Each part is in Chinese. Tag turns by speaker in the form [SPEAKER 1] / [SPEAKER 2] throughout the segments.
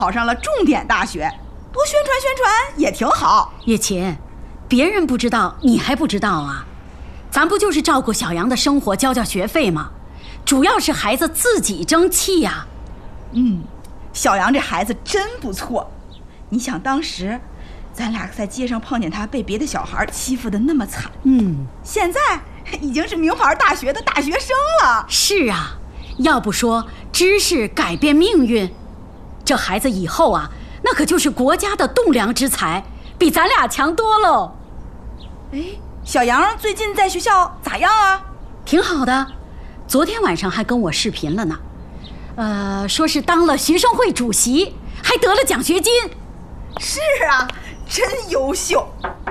[SPEAKER 1] 考上了重点大学，多宣传宣传也挺好。
[SPEAKER 2] 月琴，别人不知道，你还不知道啊？咱不就是照顾小杨的生活，交学费吗？主要是孩子自己争气呀。
[SPEAKER 1] 小杨这孩子真不错。你想当时咱俩在街上碰见他被别的小孩欺负得那么惨，现在已经是名牌大学的大学生了。
[SPEAKER 2] 是啊，要不说知识改变命运，这孩子以后啊，那可就是国家的栋梁之才，比咱俩强多喽。
[SPEAKER 1] 小杨最近在学校咋样啊？
[SPEAKER 2] 挺好的，昨天晚上还跟我视频了呢。说是当了学生会主席，还得了奖学金。
[SPEAKER 1] 是啊，真优秀。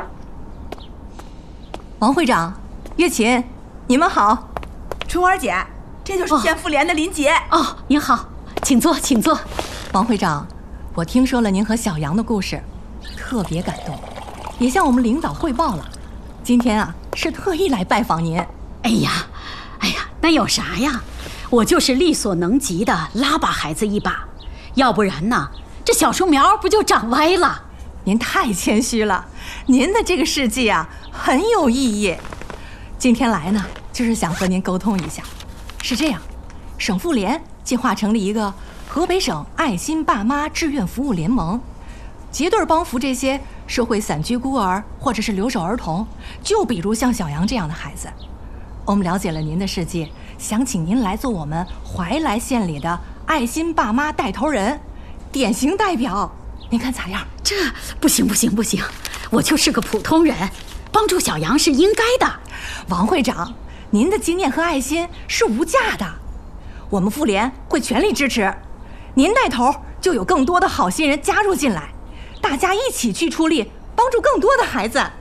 [SPEAKER 3] 王会长，月琴，你们好。
[SPEAKER 1] 春花姐，这就是县妇联的林杰。
[SPEAKER 2] 您好，请坐，请坐。
[SPEAKER 3] 王会长，我听说了您和小杨的故事，特别感动，也向我们领导汇报了。今天啊，是特意来拜访您。
[SPEAKER 2] 哎呀，那有啥呀？我就是力所能及的拉把孩子一把，要不然呢，这小树苗不就长歪了？
[SPEAKER 3] 您太谦虚了，您的这个事迹啊很有意义。今天来呢，就是想和您沟通一下。是这样，省妇联计划成立一个河北省爱心爸妈志愿服务联盟，结对帮扶这些社会散居孤儿或者是留守儿童，就比如像小杨这样的孩子。我们了解了您的事迹，想请您来做我们怀来县里的爱心爸妈带头人，典型代表，您看咋样？
[SPEAKER 2] 这不行，我就是个普通人，帮助小杨是应该的。
[SPEAKER 3] 王会长，您的经验和爱心是无价的，我们妇联会全力支持。您带头，就有更多的好心人加入进来，大家一起去出力，帮助更多的孩子。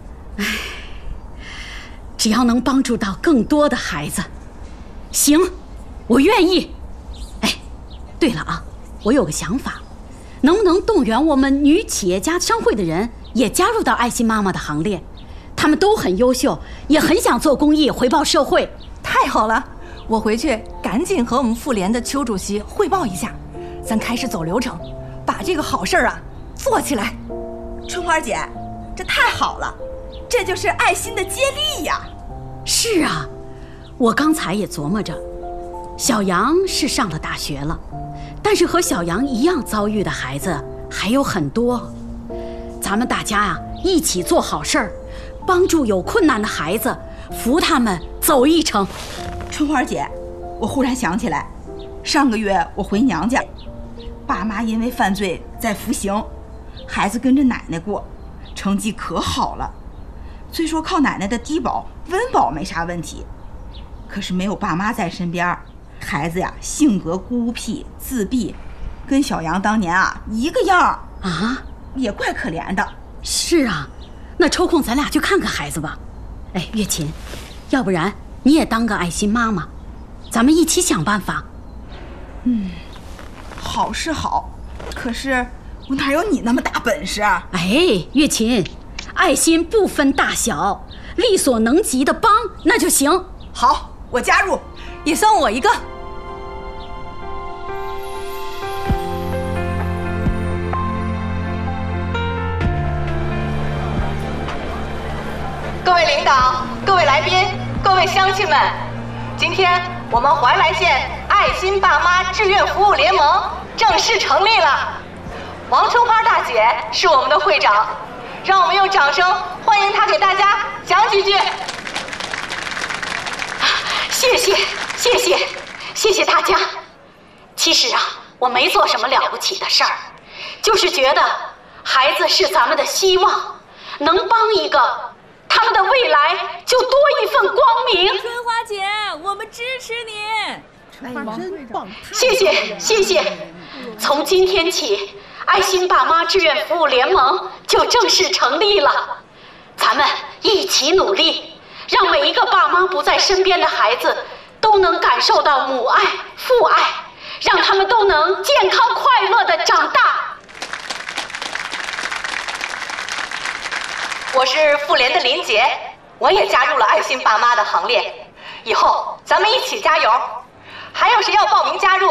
[SPEAKER 2] 只要能帮助到更多的孩子，行，我愿意。对了啊，我有个想法，能不能动员我们女企业家商会的人也加入到爱心妈妈的行列？他们都很优秀，也很想做公益，回报社会。
[SPEAKER 3] 太好了，我回去赶紧和我们妇联的邱主席汇报一下，咱开始走流程，把这个好事啊做起来。
[SPEAKER 1] 春花姐，这太好了，这就是爱心的接力呀。
[SPEAKER 2] 是啊，我刚才也琢磨着，小杨是上了大学了，但是和小杨一样遭遇的孩子还有很多。咱们大家啊，一起做好事儿，帮助有困难的孩子，扶他们走一程。
[SPEAKER 1] 春花姐，我忽然想起来，上个月我回娘家，爸妈因为犯罪在服刑，孩子跟着奶奶过，成绩可好了。虽说靠奶奶的低保温饱没啥问题，可是没有爸妈在身边，孩子呀性格孤僻自闭，跟小杨当年啊一个样
[SPEAKER 2] 啊，
[SPEAKER 1] 也怪可怜的。
[SPEAKER 2] 是啊，那抽空咱俩去看看孩子吧。月琴，要不然你也当个爱心妈妈，咱们一起想办法。
[SPEAKER 1] 好是好，可是我哪有你那么大本事？
[SPEAKER 2] 月琴，爱心不分大小，力所能及的帮那就行。
[SPEAKER 1] 好，我加入，
[SPEAKER 3] 也算我一个。各位领导，各位来宾，各位乡亲们，今天我们怀来县爱心爸妈志愿服务联盟正式成立了。王春花大姐是我们的会长，让我们用掌声欢迎她给大家讲几句。
[SPEAKER 2] 谢谢大家。其实啊，我没做什么了不起的事儿，就是觉得孩子是咱们的希望，能帮一个，他们的未来就多一份光明。
[SPEAKER 4] 春花姐，我们支持你。
[SPEAKER 1] 春花真棒！
[SPEAKER 2] 谢谢。从今天起，爱心爸妈志愿服务联盟就正式成立了。咱们一起努力，让每一个爸妈不在身边的孩子都能感受到母爱、父爱，让他们都能健康快乐地长大。
[SPEAKER 3] 我是妇联的林杰，我也加入了爱心爸妈的行列。以后咱们一起加油！还有谁要报名加入？